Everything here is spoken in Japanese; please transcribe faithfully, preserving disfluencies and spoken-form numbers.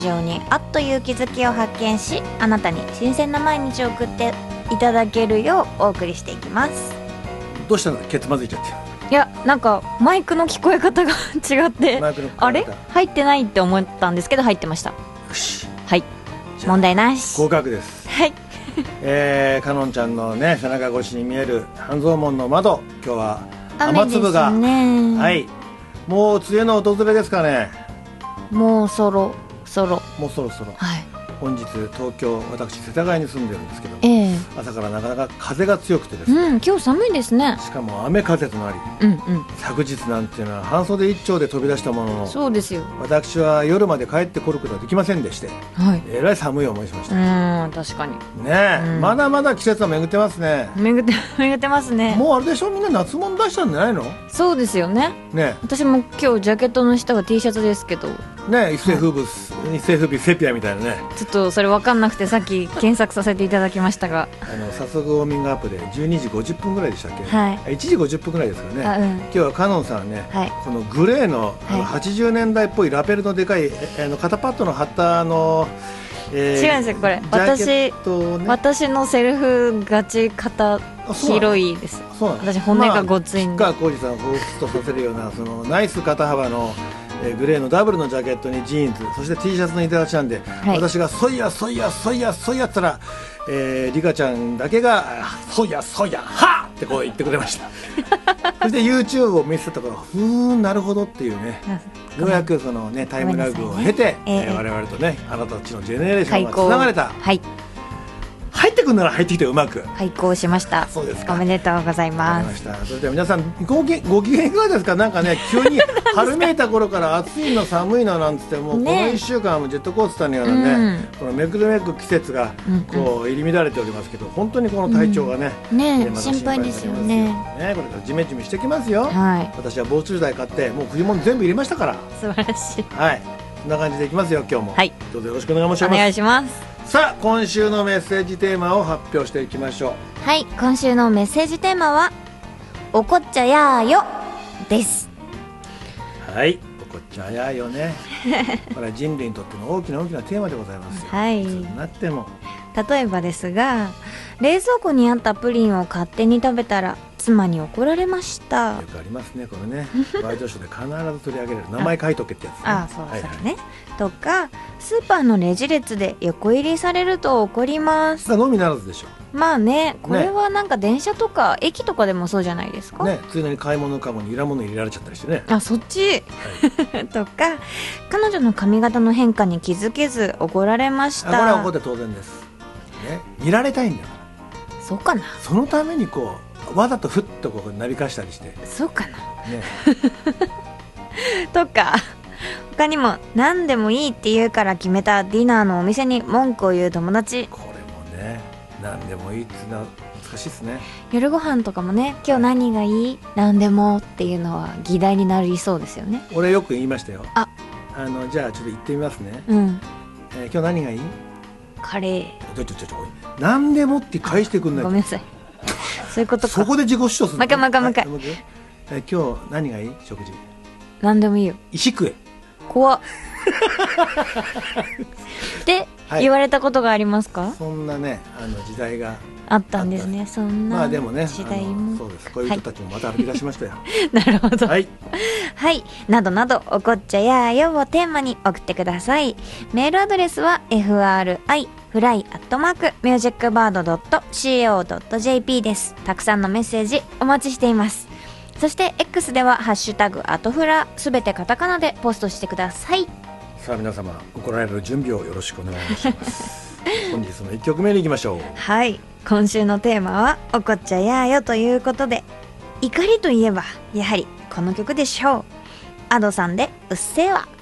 上にあっという気づきを発見し、あなたに新鮮な毎日を送っていただけるようお送りしていきます。 どうしたの？ケツまずいちゃって。 いや、なんかマイクの聞こえ方が違ってマイクの聞こえ方あれ入ってないって思ったんですけど入ってました。 よし、 はい問題なし。 合格です。 はいえー、かのんちゃんのね背中越しに見える半蔵門の窓、今日は雨粒が、 ね、 はい、もう梅雨の訪れですかね。 もうそろそろもうそろそろ、 はい、 本日東京、私世田谷に住んでるんですけど、 ええ、 朝からなかなか風が強くてですね、 うん、今日寒いですね。 しかも雨風となり、 うんうん、 昨日なんていうのは半袖一丁で飛び出したものの、 そうですよ。 私は夜まで帰ってこることはできませんでして、 はい、 えらい寒い思いしました。 うん、確かにねえ、 うん、 まだまだ季節は巡ってますね。 巡って巡ってますね。 もうあれでしょ、みんな夏物出したんじゃないの？ そうですよね。 ね私も今日ジャケットの下が T シャツですけどえ、ねえ、一世風靡、一世風靡セピアみたいなね。 ちょっとそれ分かんなくてさっき検索させていただきましたが、 あの早速ウォーミングアップでじゅうにじごじゅっぷんぐらいでしたっけ？ はい、 いちじごじゅっぷんぐらいですからね。 あ、うん、 今日はカノンさんはね、 はい、 このグレーの、あのはい、 はちじゅうねんだいっぽいラペルのでかい、えあの肩パッドの貼ったあの、えー、 違うんですよこれ。 ジャケットをね、 私のセルフガチ肩広いです。 そうなの。 私骨がごついんで、 まあ、吉川晃司さんを彷彿とさせるようなそのナイス肩幅の、えー、グレーのダブルのジャケットにジーンズ、そして T シャツのいただきなんで、 はい、 私がそいやそいやそいやそいやったら、えー、リカちゃんだけがそいやそいやはっってこう言ってくれましたそして YouTube を見せたところ、ふーんなるほどっていうね、ようやくその、ね、タイムラグを経て、ねえーえー、我々とねあなたたちのジェネレーションがつながれた、 はい、 入ってくるなら入ってきてうまく開講しました。 そうですか。 おめでとうございます。 わかりました。それでは皆さんごきご機嫌いかがですか？なんかね急に春めいた頃から暑いの寒いのなんつってもうこのいっしゅうかんもジェットコースターのようなね、 うん、 このめくるめく季節がこう入り乱れておりますけど、本当にこの体調がね、 うん、ね、 ま、 心配ですよね。 ね、これからジメジメしてきますよ。 はい、 私は防虫剤買ってもう冬物全部入れましたから。 素晴らしい。 はい、こんな感じでいきますよ今日も。 はい、 どうぞよろしくお願いします。 お願いします。 さあ今週のメッセージテーマを発表していきましょう。はい、今週のメッセージテーマはおこっちゃやーよです。 はい、おこっちゃやーよねこれは人類にとっての大きな大きなテーマでございますよ。 はい、 いつになっても。 例えばですが、冷蔵庫にあったプリンを勝手に食べたら妻に怒られました。 よくありますねこれねワイドショーで必ず取り上げる名前書いとけってやつね。 ああ、そう、 はいはい、 それね。とかスーパーのレジ列で横入りされると怒ります。 のみならずでしょ。 まあね、これはなんか電車とか駅とかでもそうじゃないですかね。ついでに買い物かごに裏物入れられちゃったりしてね。 あ、そっち、はい、とか彼女の髪型の変化に気づけず怒られました。 あ、これは怒って当然です、ね、見られたいんだから。 そうかな。 そのためにこうわざとふっとこうなびかしたりして。 そうかな、ね、ととか他にも何でもいいって言うから決めたディナーのお店に文句を言う友達。 これもね何でもいいっていうのは難しいですね。 夜ご飯とかもね、今日何がいい、何でもっていうのは議題になりそうですよね。 俺よく言いましたよ。 ああのじゃあちょっと言ってみますね、 うん、 えー、今日何がいい？ カレー。 ちょちょちょちょ何でもって返してくんないと。 ごめんなさいそういうことか。 そこで自己主張するの。 もう一回もう一回もう一回、 はい、えー、今日何がいい？食事何でもいいよ。 石食え。 怖っって言われたことがありますか？ そんなねあの時代があったんですね。そんなまあでもね時代も、 そうです。こういう人たちもまた歩き出しましたよ、はい、なるほど。 はい、 はい、などなどおこっちゃやーよをテーマに送ってください。メールアドレスは エフアールアイ フライアットマークミュージックバードドットシーオードットジェーピー です。たくさんのメッセージお待ちしています。そして X ではハッシュタグアトフラすべてカタカナでポストしてください。 さあ皆様怒られる準備をよろしくお願いします本日のいっきょくめに行きましょう。 はい、今週のテーマはおこっちゃやーよということで、怒りといえばやはりこの曲でしょう。Adoさんでうっせぇわ。